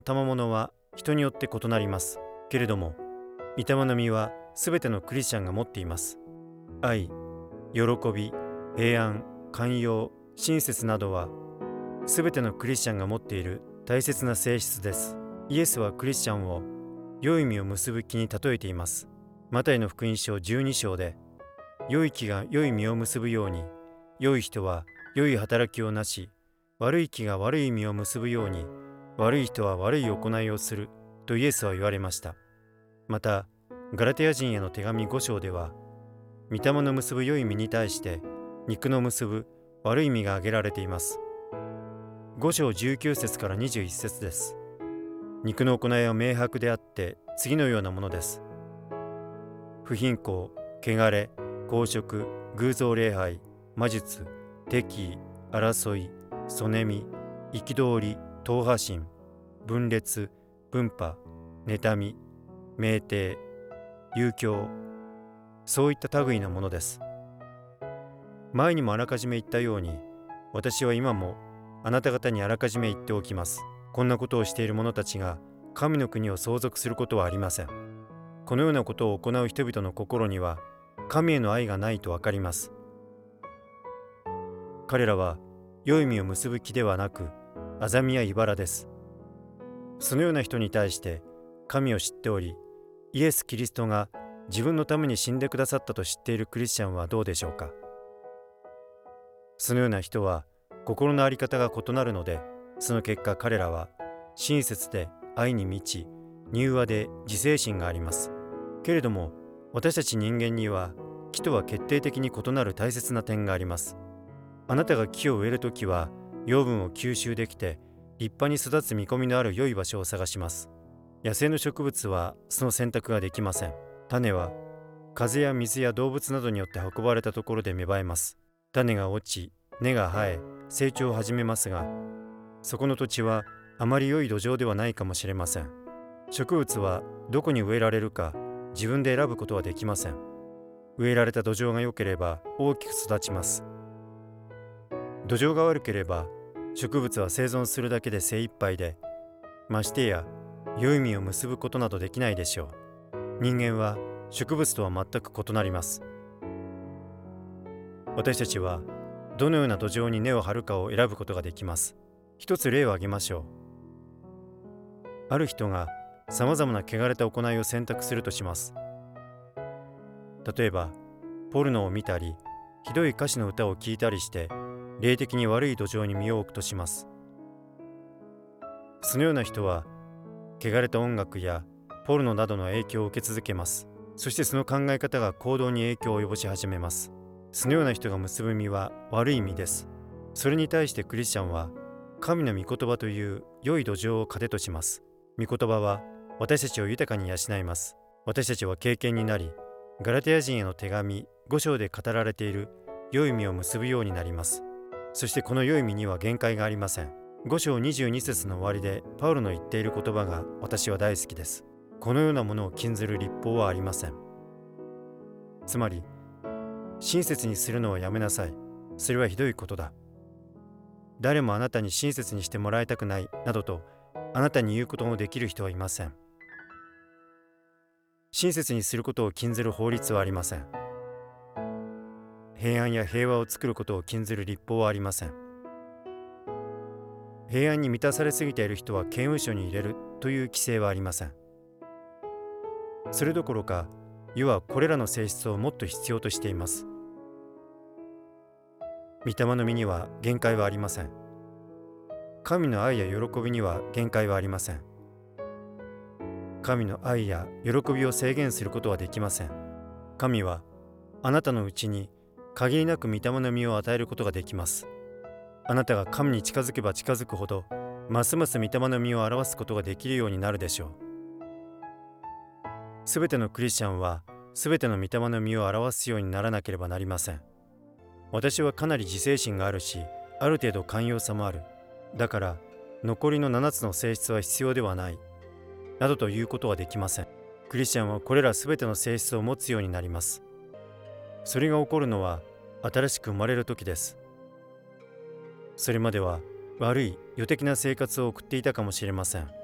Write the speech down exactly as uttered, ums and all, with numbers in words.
賜物は人によって異なります。けれども、御霊の実はすべてのクリスチャンが持っています。愛、喜び、平安、寛容、親切などはすべてのクリスチャンが持っている大切な性質です。イエスはクリスチャンを良い実を結ぶ木に例えています。マタイの福音書じゅうに章で、良い木が良い実を結ぶように、良い人は良い働きをなし、悪い木が悪い実を結ぶように、悪い人は悪い行いをするとイエスは言われました。また、ガラテヤ人への手紙ご章では、御霊の結ぶ良い実に対して肉の結ぶ悪い実が挙げられています。ご章じゅうきゅう節からにじゅういち節です。肉の行いは明白であって次のようなものです。不貧困、汚れ、公職、偶像礼拝、魔術、敵意、争い、そねみ、憤り、党派心、分裂、分派、妬み、酩酊、遊興、そういった類のものです。前にもあらかじめ言ったように、私は今もあなた方にあらかじめ言っておきます。こんなことをしている者たちが神の国を相続することはありません。このようなことを行う人々の心には神への愛がないとわかります。彼らは良い実を結ぶ木ではなく、アザミや茨です。そのような人に対して神を知っており、イエス・キリストが自分のために死んでくださったと知っているクリスチャンはどうでしょうか。そのような人は心の在り方が異なるので、その結果彼らは親切で愛に満ち、柔和で自制心があります。けれども、私たち人間には木とは決定的に異なる大切な点があります。あなたが木を植えるときは養分を吸収できて立派に育つ見込みのある良い場所を探します。野生の植物はその選択ができません。種は風や水や動物などによって運ばれたところで芽生えます。種が落ち、根が生え、成長を始めますが、そこの土地はあまり良い土壌ではないかもしれません。植物はどこに植えられるか自分で選ぶことはできません。植えられた土壌が良ければ大きく育ちます。土壌が悪ければ植物は生存するだけで精一杯で、ましてや良い実を結ぶことなどできないでしょう。人間は植物とは全く異なります。私たちはどのような土壌に根を張るかを選ぶことができます。一つ例を挙げましょう。ある人がさまざまな汚れた行いを選択するとします。例えば、ポルノを見たり、ひどい歌詞の歌を聴いたりして、霊的に悪い土壌に身を置くとします。そのような人は、汚れた音楽やポルノなどの影響を受け続けます。そしてその考え方が行動に影響を及ぼし始めます。そのような人が結ぶ実は悪い実です。それに対してクリスチャンは、神の御言葉という良い土壌を糧とします。御言葉は私たちを豊かに養います。私たちは経験になり、ガラテヤ人への手紙ご章で語られている良い実を結ぶようになります。そしてこの良い実には限界がありません。ご章にじゅうに節の終わりでパウロの言っている言葉が私は大好きです。このようなものを禁ずる律法はありません。つまり、親切にするのをやめなさい。それはひどいことだ。誰もあなたに親切にしてもらいたくないなどとあなたに言うことのできる人はいません。親切にすることを禁ずる法律はありません。平安や平和を作ることを禁ずる律法はありません。平安に満たされすぎている人は刑務所に入れるという規制はありません。それどころか、世はこれらの性質をもっと必要としています。御霊の実には限界はありません。神の愛や喜びには限界はありません。神の愛や喜びを制限することはできません。神はあなたのうちに限りなく御霊の実を与えることができます。あなたが神に近づけば近づくほど、ますます御霊の実を表すことができるようになるでしょう。すべてのクリスチャンはすべての御霊の実を表すようにならなければなりません。私はかなり自制心があるし、ある程度寛容さもある。だから残りのななつの性質は必要ではない。などということはできません。クリスチャンはこれらすべての性質を持つようになります。それが起こるのは新しく生まれる時です。それまでは悪い世的な生活を送っていたかもしれません。